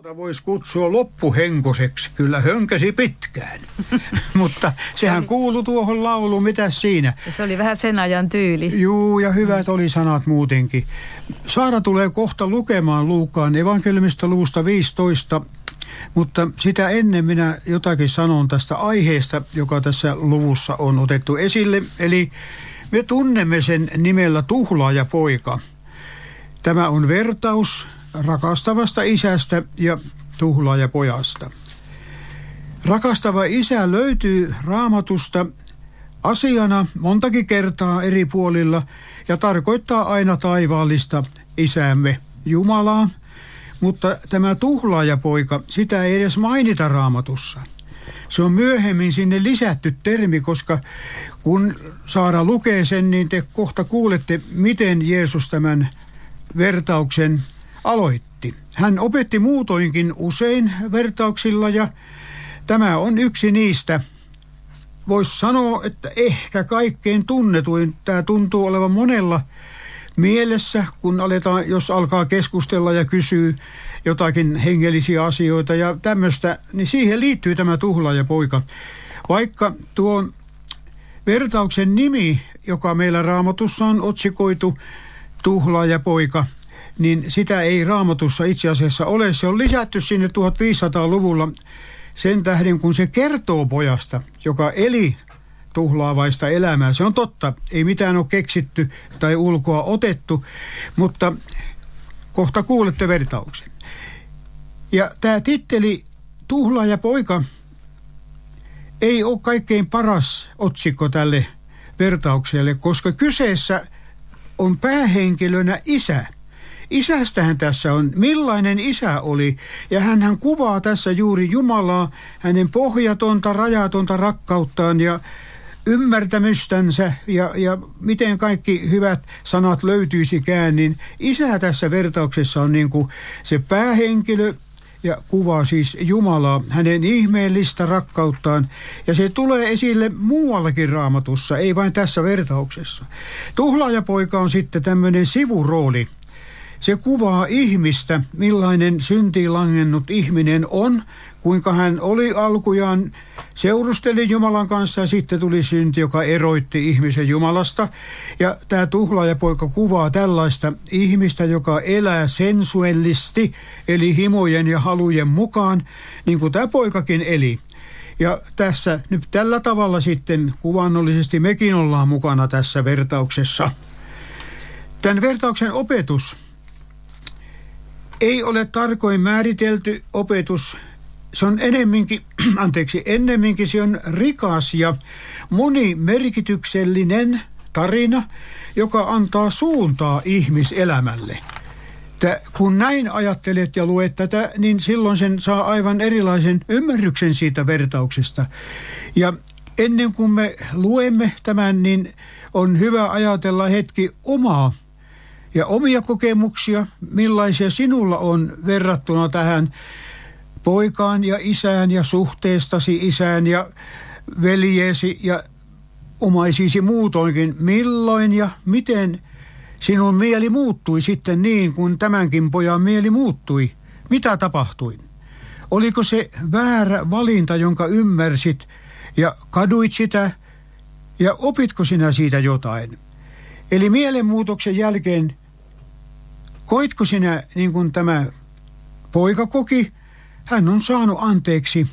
Voisi kutsua loppuhenkoseksi. Kyllä hönkäsi pitkään, mutta sehän kuului tuohon lauluun. Mitäs siinä? Se oli vähän sen ajan tyyli. Juu, ja hyvät oli sanat muutenkin. Saara tulee kohta lukemaan Luukaan evankeliumista luvusta 15, mutta sitä ennen minä jotakin sanon tästä aiheesta, joka tässä luvussa on otettu esille. Eli me tunnemme sen nimellä Tuhlaajapoika. Tämä on vertaus rakastavasta isästä ja tuhlaajapojasta. Rakastava isä löytyy Raamatusta asiana montakin kertaa eri puolilla ja tarkoittaa aina taivaallista isäämme Jumalaa, mutta tämä tuhlaajapoika, sitä ei edes mainita Raamatussa. Se on myöhemmin sinne lisätty termi, koska kun Saara lukee sen, niin te kohta kuulette, miten Jeesus tämän vertauksen aloitti. Hän opetti muutoinkin usein vertauksilla ja tämä on yksi niistä. Voisi sanoa, että ehkä kaikkein tunnetuin. Tämä tuntuu olevan monella mielessä, jos alkaa keskustella ja kysyy jotakin hengellisiä asioita ja tämmöistä, niin siihen liittyy tämä tuhlaajapoika. Vaikka tuo vertauksen nimi, joka meillä Raamatussa on otsikoitu tuhlaajapoika, niin sitä ei Raamatussa itse asiassa ole. Se on lisätty sinne 1500-luvulla sen tähden, kun se kertoo pojasta, joka eli tuhlaavaista elämää. Se on totta, ei mitään ole keksitty tai ulkoa otettu, mutta kohta kuulette vertauksen. Ja tämä titteli tuhlaajapoika ei ole kaikkein paras otsikko tälle vertaukselle, koska kyseessä on päähenkilönä isä. Isästähän tässä on, millainen isä oli, ja hänhän kuvaa tässä juuri Jumalaa, hänen pohjatonta, rajatonta rakkauttaan ja ymmärtämystänsä ja miten kaikki hyvät sanat löytyisikään, niin isä tässä vertauksessa on niin kuin se päähenkilö ja kuvaa siis Jumalaa, hänen ihmeellistä rakkauttaan, ja se tulee esille muuallakin Raamatussa, ei vain tässä vertauksessa. Tuhlaajapoika on sitten tämmöinen sivurooli. Se kuvaa ihmistä, millainen syntiin langennut ihminen on, kuinka hän oli alkujaan, seurusteli Jumalan kanssa ja sitten tuli synti, joka eroitti ihmisen Jumalasta. Ja tämä tuhlaajapoika kuvaa tällaista ihmistä, joka elää sensuellisti, eli himojen ja halujen mukaan, niin kuin tämä poikakin eli. Ja tässä nyt tällä tavalla sitten kuvannollisesti mekin ollaan mukana tässä vertauksessa. Tämän vertauksen opetus ei ole tarkoin määritelty opetus. Se on ennemminkin se on rikas ja monimerkityksellinen tarina, joka antaa suuntaa ihmiselämälle. Kun näin ajattelet ja luet tätä, niin silloin sen saa aivan erilaisen ymmärryksen siitä vertauksesta. Ja ennen kuin me luemme tämän, niin on hyvä ajatella hetki omia kokemuksia, millaisia sinulla on verrattuna tähän poikaan ja isään ja suhteestasi isään ja veljeesi ja omaisisi muutoinkin. Milloin ja miten sinun mieli muuttui sitten niin, kuin tämänkin pojan mieli muuttui? Mitä tapahtui? Oliko se väärä valinta, jonka ymmärsit ja kaduit sitä ja opitko sinä siitä jotain? Eli mielenmuutoksen jälkeen koitko sinä, niin kuin tämä poika koki, hän on saanut anteeksi.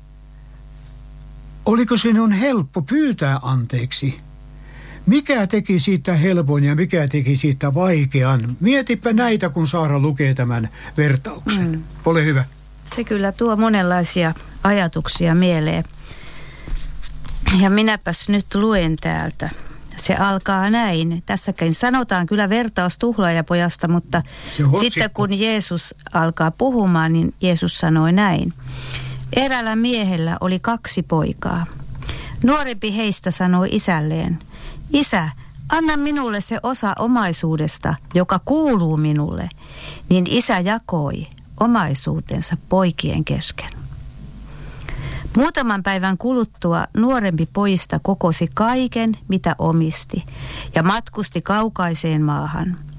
Oliko sinun helppo pyytää anteeksi? Mikä teki siitä helpon ja mikä teki siitä vaikean? Mietipä näitä, kun Saara lukee tämän vertauksen. Ole hyvä. Se kyllä tuo monenlaisia ajatuksia mieleen. Ja minäpäs nyt luen täältä. Se alkaa näin. Tässäkin sanotaan kyllä vertaus tuhlaajapojasta, mutta sitten kun Jeesus alkaa puhumaan, niin Jeesus sanoi näin. Eräällä miehellä oli 2 poikaa. Nuorempi heistä sanoi isälleen, Isä, anna minulle se osa omaisuudesta, joka kuuluu minulle. Niin isä jakoi omaisuutensa poikien kesken. Muutaman päivän kuluttua nuorempi pojista kokosi kaiken, mitä omisti, ja matkusti kaukaiseen maahan.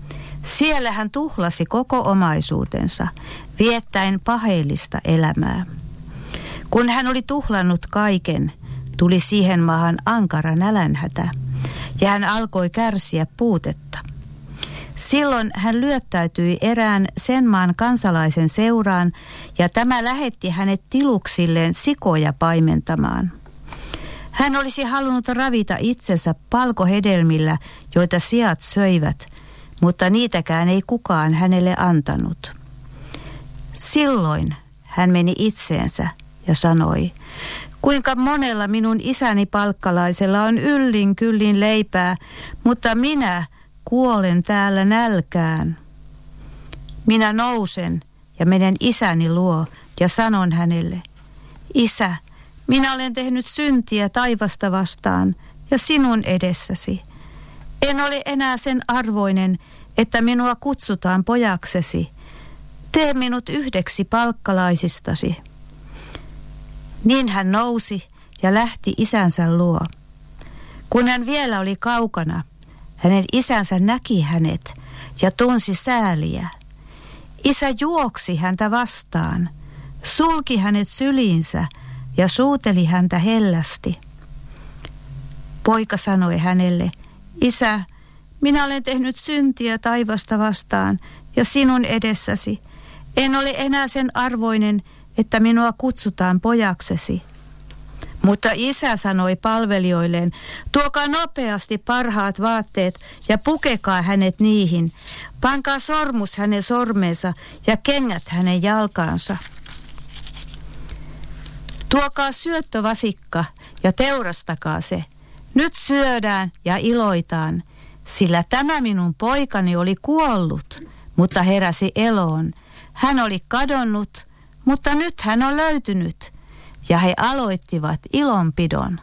Siellä hän tuhlasi koko omaisuutensa, viettäen paheellista elämää. Kun hän oli tuhlannut kaiken, tuli siihen maahan ankara nälänhätä, ja hän alkoi kärsiä puutetta. Silloin hän lyöttäytyi erään sen maan kansalaisen seuraan, ja tämä lähetti hänet tiluksilleen sikoja paimentamaan. Hän olisi halunnut ravita itsensä palkohedelmillä, joita siat söivät, mutta niitäkään ei kukaan hänelle antanut. Silloin hän meni itseensä ja sanoi, kuinka monella minun isäni palkkalaisella on yllin kyllin leipää, mutta minä kuolen täällä nälkään. Minä nousen ja menen isäni luo ja sanon hänelle, Isä, minä olen tehnyt syntiä taivasta vastaan ja sinun edessäsi. En ole enää sen arvoinen, että minua kutsutaan pojaksesi. Tee minut yhdeksi palkkalaisistasi. Niin hän nousi ja lähti isänsä luo. Kun hän vielä oli kaukana, hänen isänsä näki hänet ja tunsi sääliä. Isä juoksi häntä vastaan, sulki hänet syliinsä ja suuteli häntä hellästi. Poika sanoi hänelle, Isä, minä olen tehnyt syntiä taivasta vastaan ja sinun edessäsi. En ole enää sen arvoinen, että minua kutsutaan pojaksesi. Mutta isä sanoi palvelijoilleen, tuokaa nopeasti parhaat vaatteet ja pukekaa hänet niihin. Pankaa sormus hänen sormeensa ja kengät hänen jalkaansa. Tuokaa syöttövasikka ja teurastakaa se. Nyt syödään ja iloitaan, sillä tämä minun poikani oli kuollut, mutta heräsi eloon. Hän oli kadonnut, mutta nyt hän on löytynyt. Ja he aloittivat ilonpidon.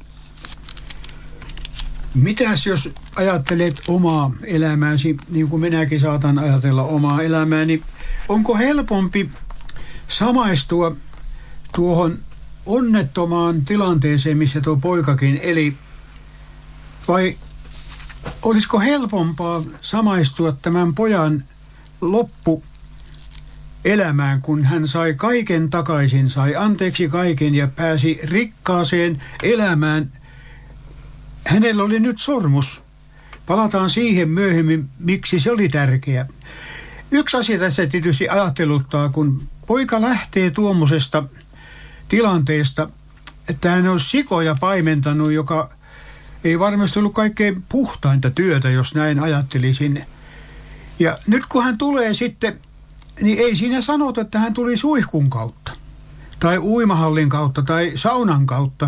Mitäs jos ajattelet omaa elämääsi, niin kuin minäkin saatan ajatella omaa elämääni, onko helpompi samaistua tuohon onnettomaan tilanteeseen, missä tuo poikakin eli, vai olisiko helpompaa samaistua tämän pojan loppuelämään, kun hän sai kaiken takaisin, sai anteeksi kaiken ja pääsi rikkaaseen elämään. Hänellä oli nyt sormus. Palataan siihen myöhemmin, miksi se oli tärkeä. Yksi asia tässä tietysti ajatteluttaa, kun poika lähtee tuommoisesta tilanteesta, että hän on sikoja paimentanut, joka ei varmasti ollut kaikkein puhtainta työtä, jos näin ajattelisin. Ja nyt kun hän tulee sitten, niin ei siinä sanota, että hän tuli suihkun kautta, tai uimahallin kautta, tai saunan kautta.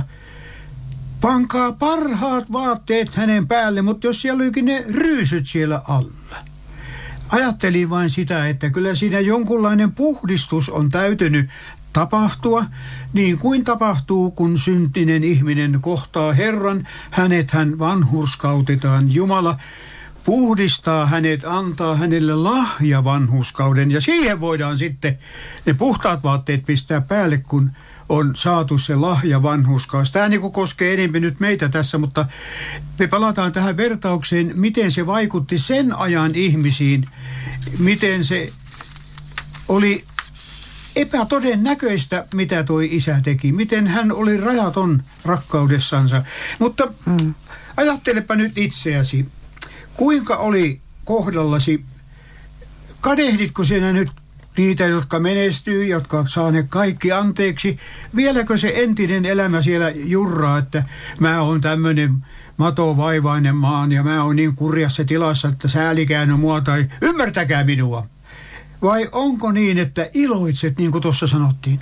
Pankaa parhaat vaatteet hänen päälle, mutta jos siellä olikin ne ryysyt siellä alla. Ajattelin vain sitä, että kyllä siinä jonkunlainen puhdistus on täytynyt tapahtua, niin kuin tapahtuu, kun syntinen ihminen kohtaa Herran. Hänethän vanhurskautetaan. Jumala puhdistaa hänet, antaa hänelle lahja vanhurskauden, ja siihen voidaan sitten ne puhtaat vaatteet pistää päälle, kun on saatu se lahja vanhurskaus. Tämä niin koskee enemmän nyt meitä tässä, mutta me palataan tähän vertaukseen, miten se vaikutti sen ajan ihmisiin, miten se oli epätodennäköistä, mitä toi isä teki, miten hän oli rajaton rakkaudessansa. Mutta ajattelepa nyt itseäsi, kuinka oli kohdallasi, kadehditko sinä nyt niitä, jotka menestyy, jotka saa ne kaikki anteeksi? Vieläkö se entinen elämä siellä jurraa, että mä oon tämmöinen matovaivainen maan ja mä oon niin kurjassa tilassa, että säälikään on mua tai ymmärtäkää minua? Vai onko niin, että iloitset, niin kuin tuossa sanottiin?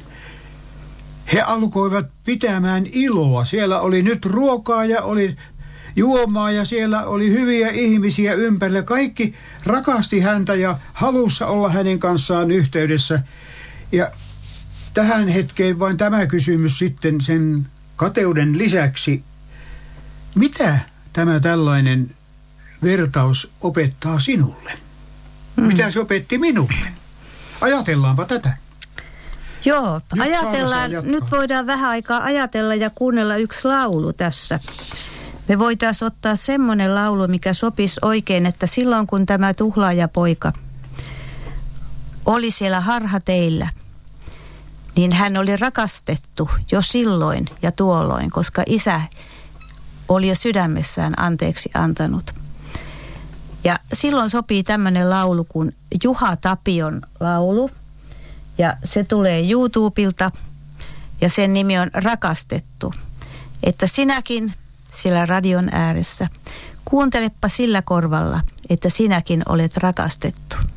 He alkoivat pitämään iloa. Siellä oli nyt ruokaa ja oli juomaa ja siellä oli hyviä ihmisiä ympärillä. Kaikki rakasti häntä ja halussa olla hänen kanssaan yhteydessä. Ja tähän hetkeen vain tämä kysymys sitten sen kateuden lisäksi. Mitä tämä tällainen vertaus opettaa sinulle? Mitä se opetti minulle? Ajatellaanpa tätä. Joo, ajatellaan. Nyt voidaan vähän aikaa ajatella ja kuunnella yksi laulu tässä. Me voitaisiin ottaa semmoinen laulu, mikä sopisi oikein, että silloin kun tämä tuhlaajapoika oli siellä harhateillä, niin hän oli rakastettu jo silloin ja tuolloin, koska isä oli jo sydämessään anteeksi antanut. Ja silloin sopii tämmöinen laulu kuin Juha Tapion laulu. Ja se tulee YouTubelta ja sen nimi on Rakastettu. Että sinäkin siellä radion ääressä, kuuntelepa sillä korvalla, että sinäkin olet rakastettu.